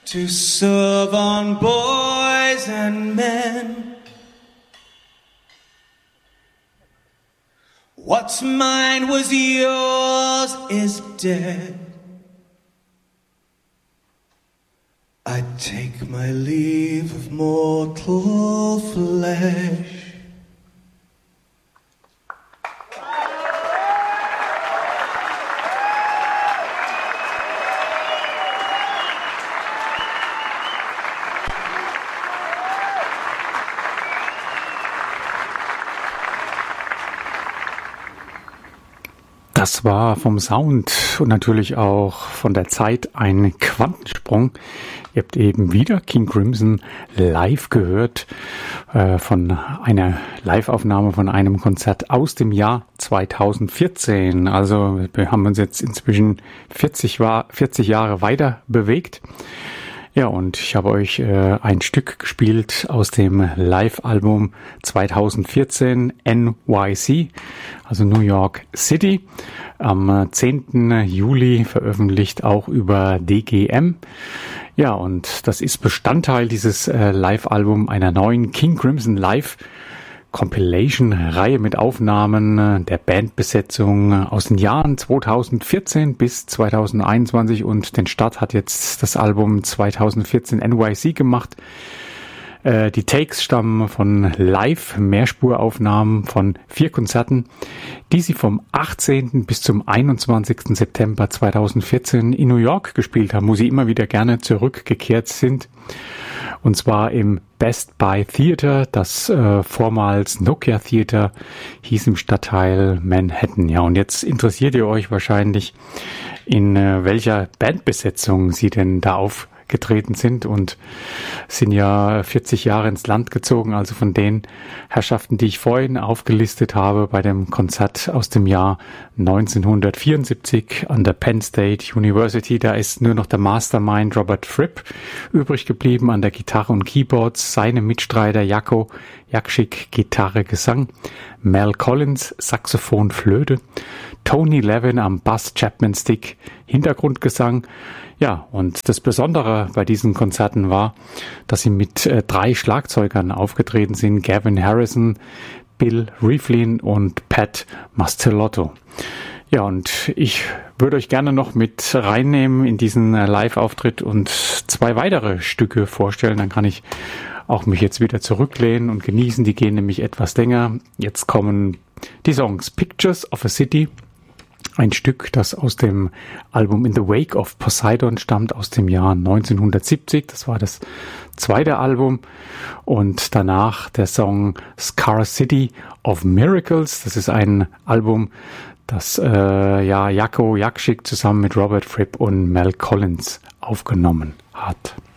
to serve on boys and men. What's mine was yours is dead. I take my leave of mortal flesh. Das war vom Sound und natürlich auch von der Zeit ein Quantensprung. Ihr habt eben wieder King Crimson live gehört, von einer Liveaufnahme von einem Konzert aus dem Jahr 2014. Also wir haben uns jetzt inzwischen 40 Jahre weiter bewegt. Ja, und ich habe euch ein Stück gespielt aus dem Live-Album 2014 NYC, also New York City, am 10. Juli veröffentlicht, auch über DGM. Ja, und das ist Bestandteil dieses Live-Album einer neuen King Crimson Live Compilation-Reihe mit Aufnahmen der Bandbesetzung aus den Jahren 2014 bis 2021 und den Start hat jetzt das Album 2014 NYC gemacht. Die Takes stammen von Live-Mehrspuraufnahmen von 4 Konzerten, die sie vom 18. bis zum 21. September 2014 in New York gespielt haben, wo sie immer wieder gerne zurückgekehrt sind. Und zwar im Best Buy Theater, das vormals Nokia Theater hieß, im Stadtteil Manhattan. Ja, und jetzt interessiert ihr euch wahrscheinlich, in welcher Bandbesetzung sie denn da aufgetreten sind, und sind ja 40 Jahre ins Land gezogen, also von den Herrschaften, die ich vorhin aufgelistet habe bei dem Konzert aus dem Jahr 1974 an der Penn State University. Da ist nur noch der Mastermind Robert Fripp übrig geblieben an der Gitarre und Keyboards, seine Mitstreiter Jaco Jakschik Gitarre, Gesang, Mel Collins Saxophon, Flöte, Tony Levin am Bass, Chapman Stick, Hintergrundgesang. Ja, und das Besondere bei diesen Konzerten war, dass sie mit 3 Schlagzeugern aufgetreten sind: Gavin Harrison, Bill Rieflin und Pat Mastelotto. Ja, und ich würde euch gerne noch mit reinnehmen in diesen Live-Auftritt und 2 weitere Stücke vorstellen. Dann kann ich auch mich jetzt wieder zurücklehnen und genießen. Die gehen nämlich etwas länger. Jetzt kommen die Songs Pictures of a City, ein Stück, das aus dem Album In the Wake of Poseidon stammt, aus dem Jahr 1970. Das war das 2. Album. Und danach der Song Scar City of Miracles. Das ist ein Album, das Jaco Jakschik zusammen mit Robert Fripp und Mel Collins aufgenommen hat.